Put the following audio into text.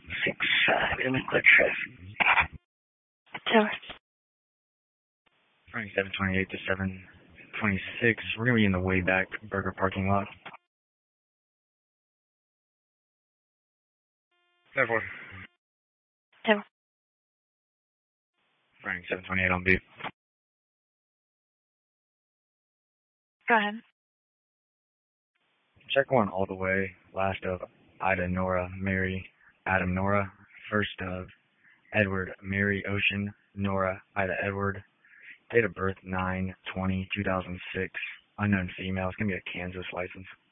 6, Gonna click traffic. Tower. Running 728 to 726. We're going to be in the way back burger parking lot. Therefore. Tower. Running 728 on beat. Go ahead. Check 1 all the way. Last of Ida, Nora, Mary, Adam, Nora. First of Edward, Mary, Ocean, Nora, Ida, Edward. Date of birth 9/20/2006. Unknown female. It's going to be a Kansas license.